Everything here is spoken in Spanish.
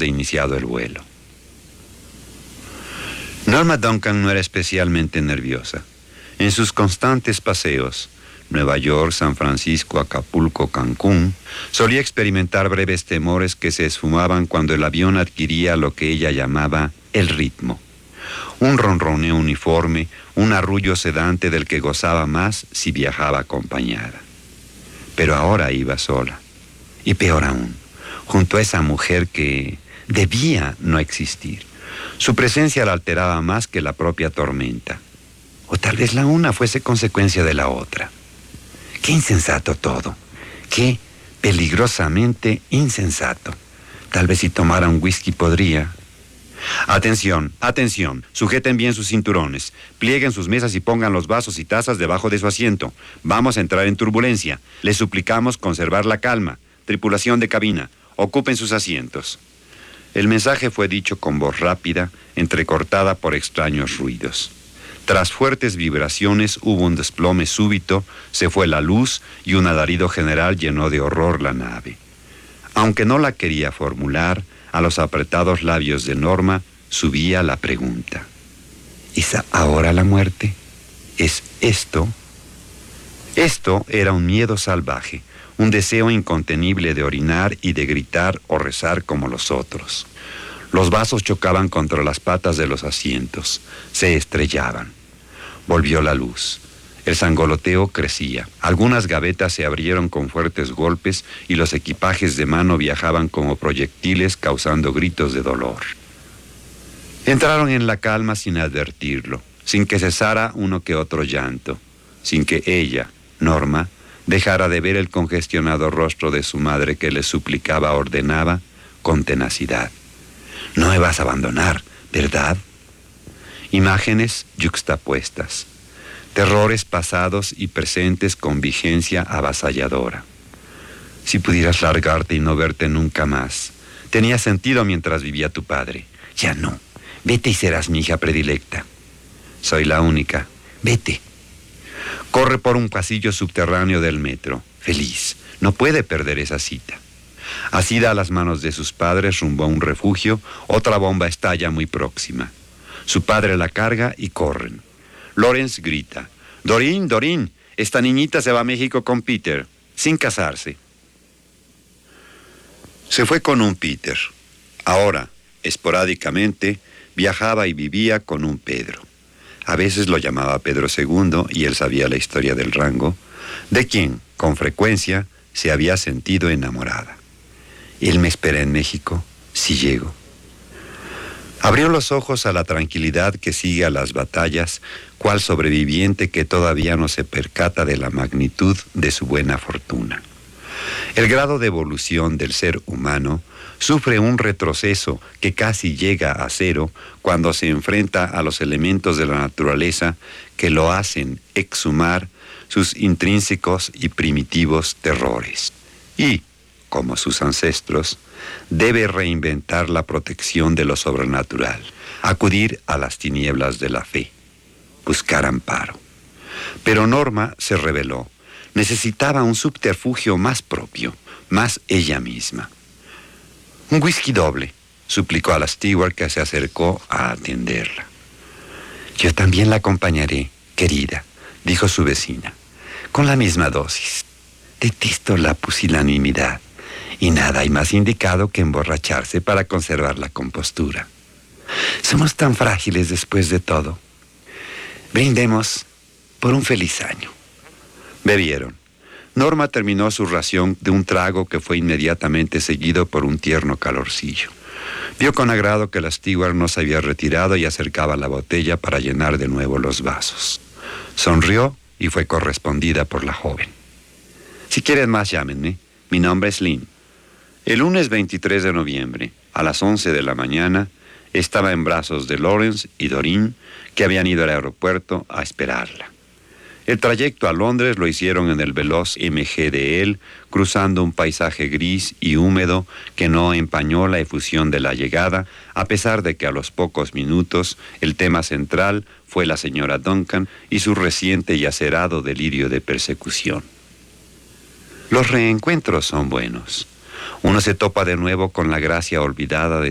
de iniciado el vuelo. Norma Duncan no era especialmente nerviosa. En sus constantes paseos, Nueva York, San Francisco, Acapulco, Cancún, solía experimentar breves temores que se esfumaban cuando el avión adquiría lo que ella llamaba el ritmo. Un ronroneo uniforme, un arrullo sedante del que gozaba más si viajaba acompañada. Pero ahora iba sola. Y peor aún, junto a esa mujer que debía no existir. Su presencia la alteraba más que la propia tormenta. O tal vez la una fuese consecuencia de la otra. Qué insensato todo. Qué peligrosamente insensato. Tal vez si tomara un whisky podría. Atención, atención. Sujeten bien sus cinturones. Plieguen sus mesas y pongan los vasos y tazas debajo de su asiento. Vamos a entrar en turbulencia. Les suplicamos conservar la calma. Tripulación de cabina, ocupen sus asientos. El mensaje fue dicho con voz rápida, entrecortada por extraños ruidos. Tras fuertes vibraciones hubo un desplome súbito, se fue la luz y un alarido general llenó de horror la nave. Aunque no la quería formular, a los apretados labios de Norma subía la pregunta. ¿Es ahora la muerte? ¿Es esto? Esto era un miedo salvaje, un deseo incontenible de orinar y de gritar o rezar como los otros. Los vasos chocaban contra las patas de los asientos, se estrellaban. Volvió la luz. El sangoloteo crecía. Algunas gavetas se abrieron con fuertes golpes y los equipajes de mano viajaban como proyectiles causando gritos de dolor. Entraron en la calma sin advertirlo, sin que cesara uno que otro llanto, sin que ella, Norma, dejara de ver el congestionado rostro de su madre que le suplicaba, ordenaba, con tenacidad. No me vas a abandonar, ¿verdad? Imágenes yuxtapuestas. Terrores pasados y presentes con vigencia avasalladora. Si pudieras largarte y no verte nunca más. Tenía sentido mientras vivía tu padre. Ya no. Vete y serás mi hija predilecta. Soy la única. Vete. Corre por un pasillo subterráneo del metro. Feliz. No puede perder esa cita. Asida a las manos de sus padres rumbo a un refugio, otra bomba estalla muy próxima. Su padre la carga y corren. Lawrence grita: Doreen, Doreen, esta niñita se va a México con Peter, sin casarse. Se fue con un Peter. Ahora, esporádicamente, viajaba y vivía con un Pedro. A veces lo llamaba Pedro II y él sabía la historia del rango, de quien, con frecuencia, se había sentido enamorada. Él me espera en México, si llego. Abrió los ojos a la tranquilidad que sigue a las batallas, cual sobreviviente que todavía no se percata de la magnitud de su buena fortuna. El grado de evolución del ser humano sufre un retroceso que casi llega a cero cuando se enfrenta a los elementos de la naturaleza que lo hacen exhumar sus intrínsecos y primitivos terrores. Y, como sus ancestros, debe reinventar la protección de lo sobrenatural, acudir a las tinieblas de la fe, buscar amparo. Pero Norma se rebeló. Necesitaba un subterfugio más propio, más ella misma. Un whisky doble, suplicó a la steward que se acercó a atenderla. Yo también la acompañaré, querida, dijo su vecina, con la misma dosis. Detesto la pusilanimidad. Y nada hay más indicado que emborracharse para conservar la compostura. Somos tan frágiles después de todo. Brindemos por un feliz año. Bebieron. Norma terminó su ración de un trago que fue inmediatamente seguido por un tierno calorcillo. Vio con agrado que la steward no se había retirado y acercaba la botella para llenar de nuevo los vasos. Sonrió y fue correspondida por la joven. Si quieren más, llámenme. Mi nombre es Lynn. El lunes 23 de noviembre, a las 11 de la mañana, estaba en brazos de Lawrence y Doreen, que habían ido al aeropuerto a esperarla. El trayecto a Londres lo hicieron en el veloz MG de él, cruzando un paisaje gris y húmedo que no empañó la efusión de la llegada, a pesar de que a los pocos minutos el tema central fue la señora Duncan y su reciente y acerado delirio de persecución. Los reencuentros son buenos. Uno se topa de nuevo con la gracia olvidada de